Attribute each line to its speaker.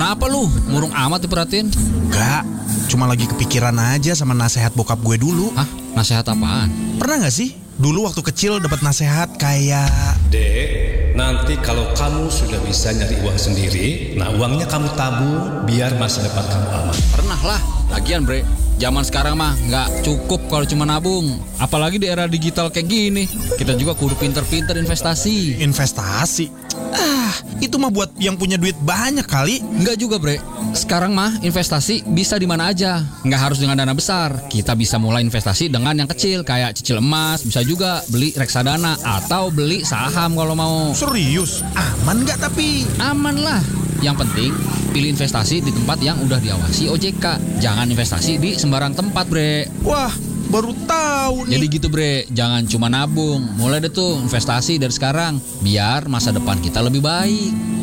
Speaker 1: Kenapa lu? Murung amat diperhatiin.
Speaker 2: Enggak, cuma lagi kepikiran aja sama nasihat bokap gue dulu.
Speaker 1: Hah? Nasihat apaan?
Speaker 2: Pernah gak sih? Dulu waktu kecil dapat nasihat kayak...
Speaker 3: Dek, nanti kalau kamu sudah bisa nyari uang sendiri, nah uangnya kamu tabung biar masa depan kamu aman.
Speaker 1: Pernah lah. Lagian bre, zaman sekarang mah nggak cukup kalau cuma nabung. Apalagi di era digital kayak gini. Kita juga kudu pinter-pinter investasi.
Speaker 2: Investasi? Itu mah buat yang punya duit banyak kali.
Speaker 1: Enggak juga bre. Sekarang mah investasi bisa di mana aja. Nggak harus dengan dana besar. Kita bisa mulai investasi dengan yang kecil. Kayak cicil emas, bisa juga beli reksadana. Atau beli saham kalau mau.
Speaker 2: Serius? Aman gak tapi?
Speaker 1: Aman lah. Yang penting pilih investasi di tempat yang udah diawasi OJK. Jangan investasi di sembarang tempat bre.
Speaker 2: Wah, baru tahu nih.
Speaker 1: Jadi gitu bre, jangan cuma nabung. Mulai deh tuh investasi dari sekarang biar masa depan kita lebih baik.